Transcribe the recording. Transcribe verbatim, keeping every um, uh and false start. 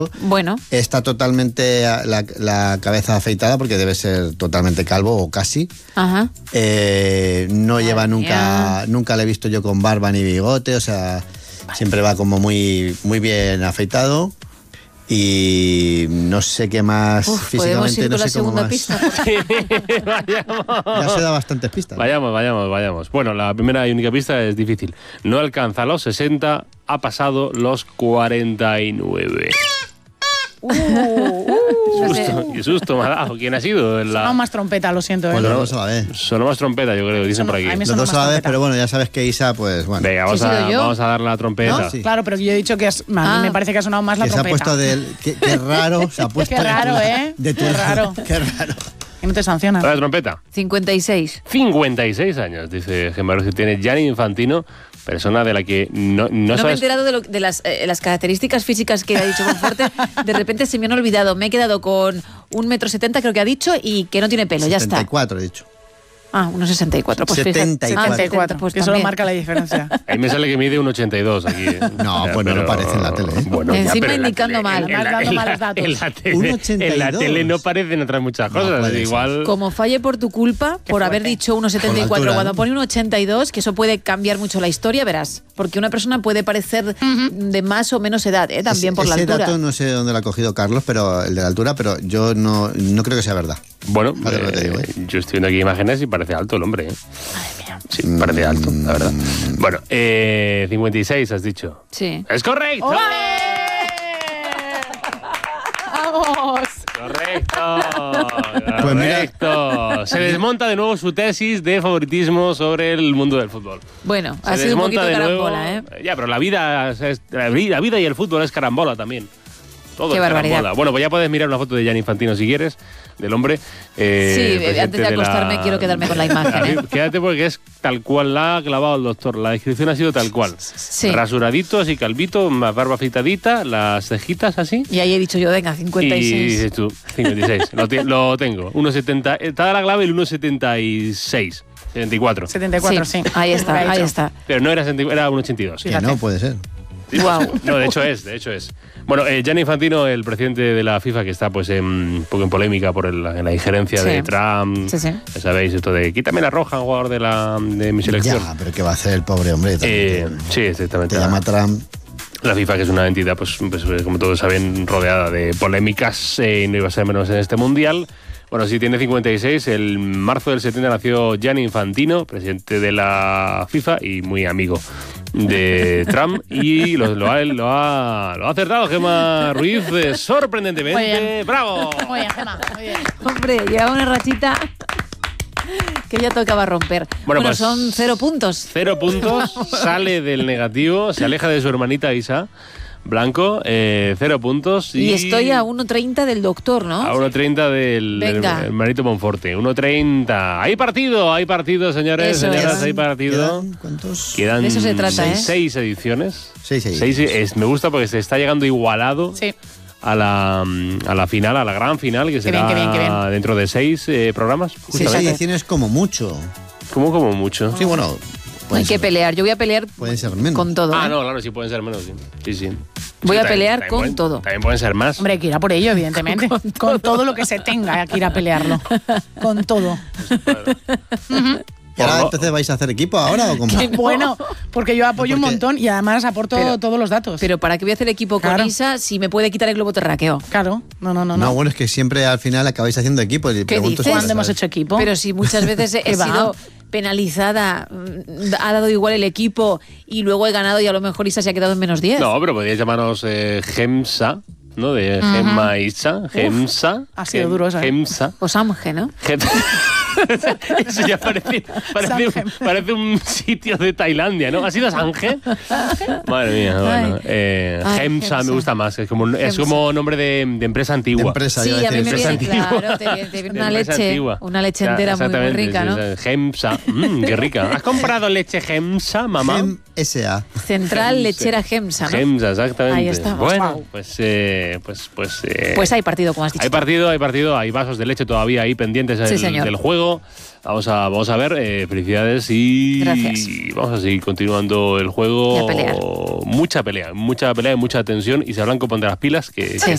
Bueno. Está totalmente la, la cabeza afeitada porque debe ser totalmente calvo o casi. Ajá. Eh, no Madre lleva nunca, mía. nunca le he visto yo con barba ni bigote, o sea, siempre va como muy, muy bien afeitado. Y no sé qué más Uf, físicamente, no la sé cómo segunda más. Pista. Sí, vayamos. Ya se da bastantes pistas. Vayamos, vayamos, vayamos. Bueno, la primera y única pista es difícil. No alcanza los sesenta, ha pasado los cuarenta y nueve. Uh, uh, Susto, qué susto me ha dado. ¿Quién ha sido? La... No más trompeta, lo siento. ¿eh? Bueno, los dos a la vez. Sonó más trompeta, yo creo, dicen Sonó- por aquí. a mí me Los sonó dos más a la vez, trompeta. pero bueno, ya sabes que Isa, pues bueno. Venga, vamos ¿Sí he sido a, yo? vamos a dar la trompeta. ¿No? Sí. Claro, pero yo he dicho que es, a mí Ah. me parece que ha sonado más la Que se ha trompeta. puesto del. Qué, qué raro se ha puesto. Qué de tu- raro, ¿eh? De tu Qué raro. Qué raro. Y no te sancionan. La trompeta. cincuenta y seis. cincuenta y seis años, dice Gemma Ruiz, tiene Gianni Infantino, persona de la que no, no, No, me he sabes... enterado de, lo- de las, eh, las características físicas que ha dicho Monforte. De repente se me han olvidado. Me he quedado con un metro setenta, creo que ha dicho, y que no tiene pelo. Ya setenta y está. cuatro, he dicho. Ah, unos sesenta y cuatro. Pues fíjate. setenta y cuatro. Ah, setenta y cuatro, pues que solo también. marca la diferencia. Ahí me sale que mide un ochenta y dos aquí. No, pues no lo parece en la tele, ¿eh? Bueno, ya, Encima pero en la indicando tele- mal. en- en Además, la- dando en la- malos datos. En la tele, un en ochenta y la dos. tele no parecen otras muchas No cosas. puede ser. Igual... Como falle por tu culpa, por haber fuerte. dicho uno setenta y Por la cuatro, altura, cuando ¿no? pone un ochenta y dos, que eso puede cambiar mucho la historia, verás. Porque una persona puede parecer de más o menos edad, ¿eh? También Ese- por la ese altura. dato no sé dónde lo ha cogido Carlos, pero el de la altura, pero yo no, no creo que sea verdad. Bueno, Vale, lo que te digo, eh, ¿eh? yo estoy viendo aquí imágenes y parece alto el hombre. ¿eh? Sí, parece alto, la verdad. Bueno, eh, cincuenta y seis has dicho. Sí. ¡Es correcto! ¡Vamos! Correcto, Pues mira. correcto. Se desmonta de nuevo su tesis de favoritismo sobre el mundo del fútbol. Bueno, Se ha sido un desmonta poquito de nuevo. carambola, ¿eh? Ya, pero la vida, es, la vi- la vida y el fútbol es carambola también. Todo Qué es barbaridad. carambola. Bueno, pues ya puedes mirar una foto de Gianni Infantino si quieres, del hombre. eh, Sí, presidente antes de acostarme la- quiero quedarme con la imagen, ¿eh? Quédate porque es tal cual la ha clavado el doctor. La descripción ha sido tal cual. Sí. Rasuradito, así calvito, más barba afeitadita, las cejitas así. Y ahí he dicho yo, venga, cincuenta y Y seis. dices tú, cincuenta y seis. lo, te- lo tengo. uno setenta. Está la clave el uno setenta y seis. setenta y cuatro. setenta y cuatro, sí. Ahí está, Lo ha ahí hecho. está. Pero no era, sesenta, era uno ochenta y dos. Que no puede ser. Wow. No, de hecho es, de hecho es. Bueno, eh, Gianni Infantino, el presidente de la FIFA, que está pues en, un poco en polémica por el- en la injerencia Sí. de Trump. Sí, sí. Ya sabéis, esto de quítame la roja, jugador de, la, de mi selección. Ya, pero ¿qué va a hacer el pobre hombre? Eh, También sí, exactamente. te llama Trump. La FIFA, que es una entidad, pues, pues, como todos saben, rodeada de polémicas, eh, y no iba a ser menos en este mundial. Bueno, sí, tiene cincuenta y seis. El marzo del setenta nació Gianni Infantino, presidente de la FIFA y muy amigo de Trump. Y lo, lo, ha, lo, ha, lo ha acertado Gemma Ruiz eh, sorprendentemente. Muy bien. ¡Bravo! Muy bien, Gemma, muy bien. Hombre, lleva una rachita que ya tocaba romper. Bueno, Bueno, pues- son cero puntos. Cero puntos, sale del negativo, se aleja de su hermanita Isa Blanco, eh, cero puntos. Y, Y estoy a uno treinta del doctor, ¿no? A uno treinta del, del Venga. hermanito Monforte. uno treinta. Hay partido, hay partido, señores, Eso señoras, es. hay partido. ¿Quedan cuántos? Quedan De eso se trata, seis, ¿eh? seis ediciones. Seis, seis. Seis, es- me gusta porque se está llegando igualado Sí. a, la, a la final, a la gran final, que será bien, qué bien, qué bien. dentro de seis eh, programas. Seis justamente. ediciones como mucho. Como, como mucho. Sí, bueno. Hay pueden que ser- pelear. Yo voy a pelear Pueden ser menos. con todo. Ah, ¿eh? no, claro, sí pueden ser menos. Sí, sí. sí. Voy Sí, a también- pelear también con pueden- todo. También pueden ser más. Hombre, hay que ir a por ello, evidentemente. Con todo lo que se tenga que ir a pelearlo. Con todo. ¿Y ahora Por- entonces vais a hacer equipo ahora o cómo? Bueno, porque yo apoyo un Porque- montón y además aporto Pero- todos los datos. Pero ¿para qué voy a hacer equipo con Claro. Isa si me puede quitar el globo terráqueo? Claro, no, no, no. No, no. bueno, es que siempre al final acabáis haciendo equipo. Y ¿Qué pregunto dices? si ¿Cuándo lo hemos sabes. hecho equipo? Pero si muchas veces he ¿Qué va? sido penalizada, mm, ha dado igual el equipo y luego he ganado y a lo mejor Isa se ha quedado en menos diez. No, pero podríais llamarnos eh, Gemsa, ¿no? De Gemma Isa, Gemsa. ha sido Gem- duro eso, ¿eh? Gemsa. O Samge, ¿no? Gem- Eso ya parece, parece, un, Samgem. parece un sitio de Tailandia, ¿no? ¿Ha sido Sange? Madre mía, bueno. Ay. Eh, Ay, Gemsa me Gemsa. gusta más, es como, es Gemsa. como nombre de, de empresa antigua. De empresa, Sí, iba a a mí decir. me Empresa viene, antigua. claro, te, te viene De una empresa leche, antigua. una leche Ya, entera muy, muy exactamente, rica, sí, ¿no? sí. Gemsa, mm, qué rica. ¿Has comprado leche Gemsa, mamá? Gem S A. Central Gemsa. Lechera Gemsa, ¿no? Gemsa, exactamente. Ahí estamos. Bueno, Guau. pues, eh, pues, pues, eh, Pues hay partido, como has dicho. hay partido, hay partido, hay vasos de leche todavía ahí pendientes Sí, del, señor. del juego. Vamos a, vamos a ver, eh, felicidades y Gracias. vamos a seguir continuando el juego. Y a pelear. Mucha pelea, mucha pelea y mucha tensión. Y se Blanco, ponte las pilas, que, Sí. que